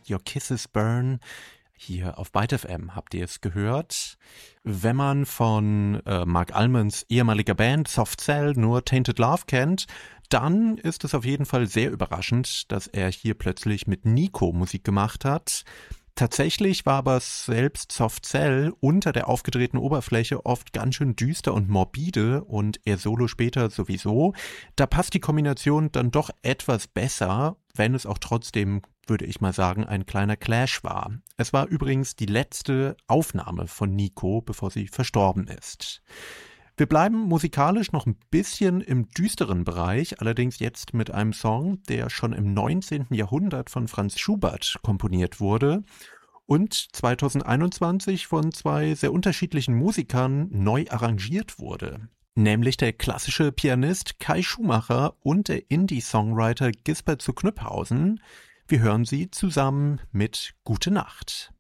Let Your Kisses Burn. Hier auf Byte FM habt ihr es gehört. Wenn man von Mark Almonds ehemaliger Band Soft Cell nur Tainted Love kennt, dann ist es auf jeden Fall sehr überraschend, dass er hier plötzlich mit Nico Musik gemacht hat. Tatsächlich war aber selbst Soft Cell unter der aufgedrehten Oberfläche oft ganz schön düster und morbide und er Solo später sowieso. Da passt die Kombination dann doch etwas besser, wenn es auch trotzdem, würde ich mal sagen, ein kleiner Clash war. Es war übrigens die letzte Aufnahme von Nico, bevor sie verstorben ist. Wir bleiben musikalisch noch ein bisschen im düsteren Bereich, allerdings jetzt mit einem Song, der schon im 19. Jahrhundert von Franz Schubert komponiert wurde und 2021 von zwei sehr unterschiedlichen Musikern neu arrangiert wurde. Nämlich der klassische Pianist Kai Schumacher und der Indie-Songwriter Gisbert zu Knüpphausen. Wir hören sie zusammen mit Gute Nacht.